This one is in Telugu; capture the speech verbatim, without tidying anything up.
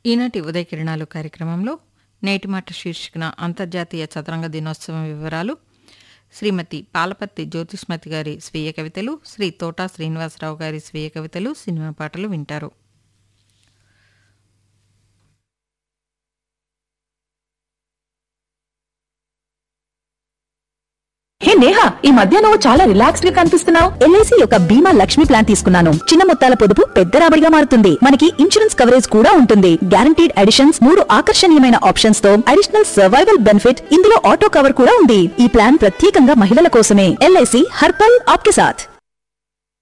ఈనాటి ఉదయ కిరణాలు కార్యక్రమంలో నేటి మాట శీర్షికన అంతర్జాతీయ చదరంగ దినోత్సవం వివరాలు, శ్రీమతి పాలపర్తి జ్యోతిష్మతి గారి స్వీయ కవితలు, శ్రీ తోటా శ్రీనివాసరావు గారి స్వీయ కవితలు, సినిమా పాటలు వింటారు. హే నేహా, ఈ మధ్య నువ్వు చాలా రిలాక్స్డ్ గా కనిపిస్తున్నావు. ఎల్ఐసి యొక్క బీమా లక్ష్మి ప్లాన్ తీసుకున్నాను. చిన్న మొత్తాల పొదుపు పెద్ద రాబడిగా మారుతుంది. మనకి ఇన్సూరెన్స్ కవరేజ్ కూడా ఉంటుంది. గ్యారంటీడ్ అడిషన్స్, మూడు ఆకర్షణీయమైన ఆప్షన్స్ తో అడిషనల్ సర్వైవల్ బెనిఫిట్, ఇందులో ఆటో కవర్ కూడా ఉంది. ఈ ప్లాన్ ప్రత్యేకంగా మహిళల కోసమే. ఎల్ఐసి హర్ పల్ ఆప్కే సాథ్.